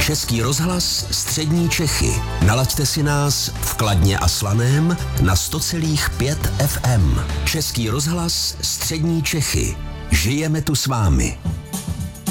Český rozhlas Střední Čechy. Nalaďte si nás v Kladně a Slaném na 100,5 FM. Český rozhlas Střední Čechy. Žijeme tu s vámi.